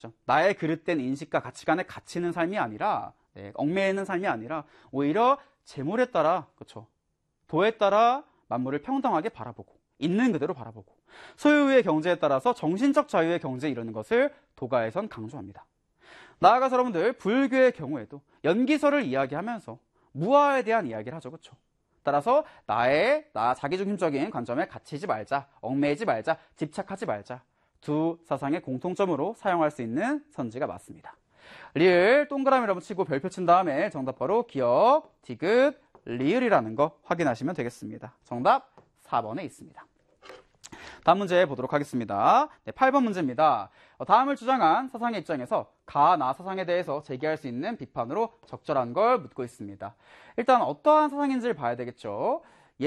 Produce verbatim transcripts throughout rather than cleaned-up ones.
나의 그릇된 인식과 가치관에 갇히는 삶이 아니라, 네, 얽매이는 삶이 아니라 오히려 재물에 따라, 그렇죠, 도에 따라 만물을 평등하게 바라보고 있는 그대로 바라보고 소유의 경제에 따라서 정신적 자유의 경제에 이르는 것을 도가에선 강조합니다. 나아가서 여러분들 불교의 경우에도 연기설을 이야기하면서 무아에 대한 이야기를 하죠. 그렇죠? 따라서 나의 나 자기중심적인 관점에 갇히지 말자, 얽매이지 말자, 집착하지 말자. 두 사상의 공통점으로 사용할 수 있는 선지가 맞습니다. 리을 동그라미를 한번 치고 별표 친 다음에 정답 바로 기역, 디귿, 리을이라는 거 확인하시면 되겠습니다. 정답 사 번에 있습니다. 다음 문제 보도록 하겠습니다. 네, 팔 번 문제입니다. 다음을 주장한 사상의 입장에서 가, 나 사상에 대해서 제기할 수 있는 비판으로 적절한 걸 묻고 있습니다. 일단 어떠한 사상인지를 봐야 되겠죠.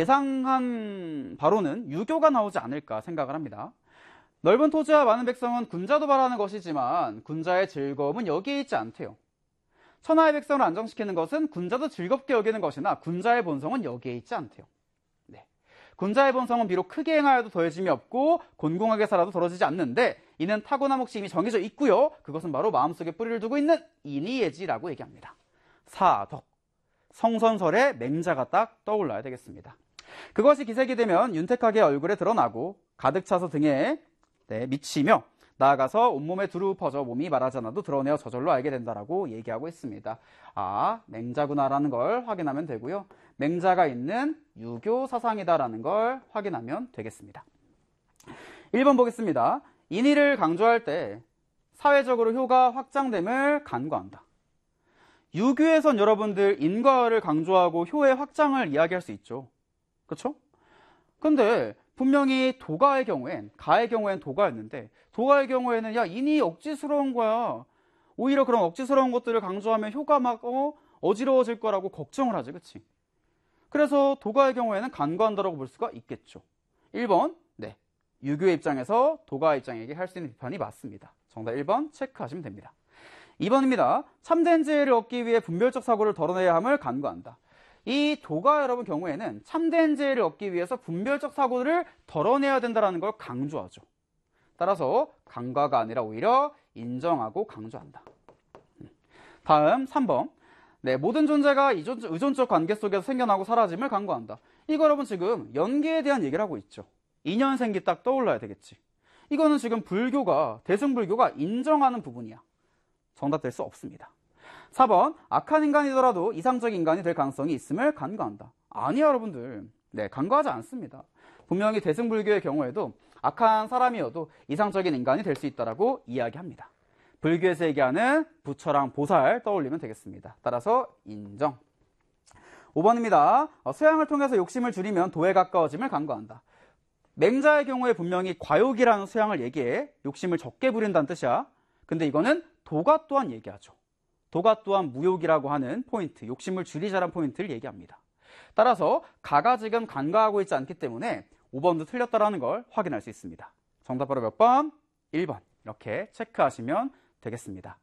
예상한 바로는 유교가 나오지 않을까 생각을 합니다. 넓은 토지와 많은 백성은 군자도 바라는 것이지만 군자의 즐거움은 여기에 있지 않대요. 천하의 백성을 안정시키는 것은 군자도 즐겁게 여기는 것이나 군자의 본성은 여기에 있지 않대요. 네. 군자의 본성은 비록 크게 행하여도 더해짐이 없고 곤궁하게 살아도 더러지지 않는데 이는 타고난 몫이 이미 정해져 있고요. 그것은 바로 마음속에 뿌리를 두고 있는 인의예지라고 얘기합니다. 사덕, 성선설의 맹자가 딱 떠올라야 되겠습니다. 그것이 기색이 되면 윤택하게 얼굴에 드러나고 가득 차서 등에 네, 미치며 나아가서 온몸에 두루 퍼져 몸이 말하지 않아도 드러내어 저절로 알게 된다라고 얘기하고 있습니다. 아, 맹자구나라는 걸 확인하면 되고요. 맹자가 있는 유교 사상이다라는 걸 확인하면 되겠습니다. 일 번 보겠습니다. 인의를 강조할 때 사회적으로 효가 확장됨을 간과한다. 유교에선 여러분들 인과를 강조하고 효의 확장을 이야기할 수 있죠. 그렇죠? 근데 분명히 도가의 경우엔, 가의 경우엔 도가였는데 도가의 경우에는 야, 인이 억지스러운 거야. 오히려 그런 억지스러운 것들을 강조하면 효가 막 어, 어지러워질 거라고 걱정을 하지. 그치? 그래서 도가의 경우에는 간과한다라고 볼 수가 있겠죠. 일 번, 네, 유교의 입장에서 도가의 입장에게 할 수 있는 비판이 맞습니다. 정답 일 번 체크하시면 됩니다. 이 번입니다. 참된 지혜를 얻기 위해 분별적 사고를 덜어내야 함을 간과한다. 이 도가 여러분 경우에는 참된 지혜를 얻기 위해서 분별적 사고를 덜어내야 된다는 걸 강조하죠. 따라서 간과가 아니라 오히려 인정하고 강조한다. 다음 삼 번. 네, 모든 존재가 의존적 관계 속에서 생겨나고 사라짐을 간과한다. 이거 여러분 지금 연계에 대한 얘기를 하고 있죠. 인연생기 딱 떠올라야 되겠지. 이거는 지금 불교가, 대승불교가 인정하는 부분이야. 정답될 수 없습니다. 사 번, 악한 인간이더라도 이상적 인간이 될 가능성이 있음을 간과한다. 아니야, 여러분들. 네, 간과하지 않습니다. 분명히 대승불교의 경우에도 악한 사람이어도 이상적인 인간이 될 수 있다라고 이야기합니다. 불교에서 얘기하는 부처랑 보살 떠올리면 되겠습니다. 따라서 인정. 오 번입니다. 소양을 통해서 욕심을 줄이면 도에 가까워짐을 간과한다. 맹자의 경우에 분명히 과욕이라는 소양을 얘기해 욕심을 적게 부린다는 뜻이야. 근데 이거는 도가 또한 얘기하죠. 도가 또한 무욕이라고 하는 포인트, 욕심을 줄이자라는 포인트를 얘기합니다. 따라서 가가 지금 간과하고 있지 않기 때문에 오 번도 틀렸다라는 걸 확인할 수 있습니다. 정답 바로 몇 번? 일 번. 이렇게 체크하시면 되겠습니다.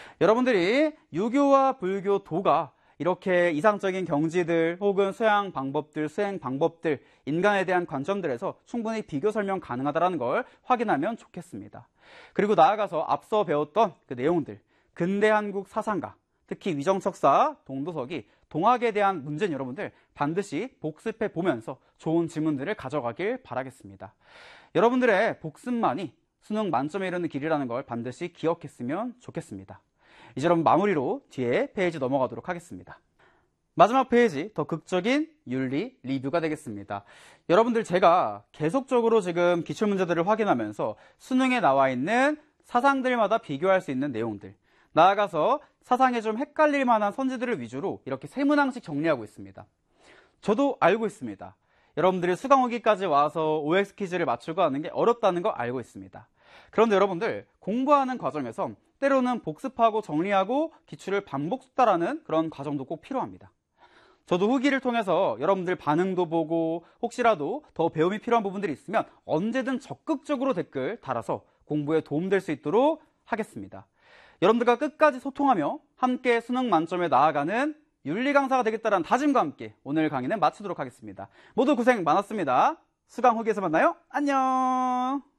여러분들이 유교와 불교, 도가 이렇게 이상적인 경지들 혹은 수양 방법들, 수행 방법들, 인간에 대한 관점들에서 충분히 비교 설명 가능하다는 걸 확인하면 좋겠습니다. 그리고 나아가서 앞서 배웠던 그 내용들, 근대 한국 사상가, 특히 위정척사, 동도석이 동학에 대한 문제는 여러분들 반드시 복습해 보면서 좋은 질문들을 가져가길 바라겠습니다. 여러분들의 복습만이 수능 만점에 이르는 길이라는 걸 반드시 기억했으면 좋겠습니다. 이제 여러분 마무리로 뒤에 페이지 넘어가도록 하겠습니다. 마지막 페이지, 더 극적인 윤리 리뷰가 되겠습니다. 여러분들 제가 계속적으로 지금 기출문제들을 확인하면서 수능에 나와 있는 사상들마다 비교할 수 있는 내용들, 나아가서 사상에 좀 헷갈릴 만한 선지들을 위주로 이렇게 세 문항씩 정리하고 있습니다. 저도 알고 있습니다. 여러분들이 수강 후기까지 와서 오엑스 퀴즈를 맞추고 하는 게 어렵다는 거 알고 있습니다. 그런데 여러분들 공부하는 과정에서 때로는 복습하고 정리하고 기출을 반복 숙달하는 그런 과정도 꼭 필요합니다. 저도 후기를 통해서 여러분들 반응도 보고 혹시라도 더 배움이 필요한 부분들이 있으면 언제든 적극적으로 댓글 달아서 공부에 도움될 수 있도록 하겠습니다. 여러분들과 끝까지 소통하며 함께 수능 만점에 나아가는 윤리 강사가 되겠다는 다짐과 함께 오늘 강의는 마치도록 하겠습니다. 모두 고생 많았습니다. 수강 후기에서 만나요. 안녕.